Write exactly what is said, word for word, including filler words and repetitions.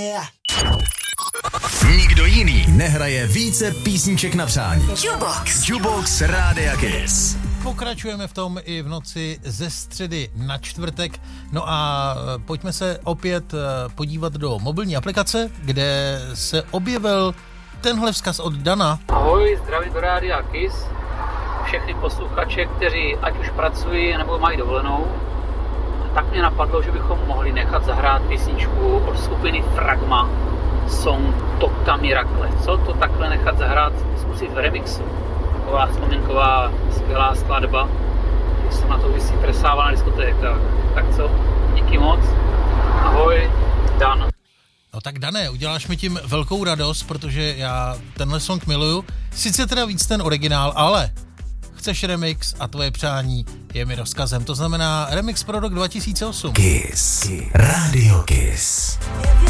Nikdo jiný nehraje více písniček na přání. Jukebox. Jukebox Rádia Kiss. Pokračujeme v tom i v noci ze středy na čtvrtek. No a pojďme se opět podívat do mobilní aplikace, kde se objevil tenhle vzkaz od Dana. Ahoj, zdravím do Rádia Kiss. Všechny posluchače, kteří ať už pracují nebo mají dovolenou, tak mě napadlo, že bychom mohli nechat zahrát písničku od skupiny Fragma, song Tota Miracle. Co to takhle nechat zahrát, zkusit v remixu. Taková vzpomínková skvělá skladba, když jsem na to vysí presával na diskotékách. Tak co, díky moc. Ahoj, Dan. No tak Dané, uděláš mi tím velkou radost, protože já tenhle song miluju. Sice teda víc ten originál, ale chceš remix a tvoje přání je mi rozkazem. To znamená remix pro rok dva tisíce osm. Kiss. Rádio Kiss.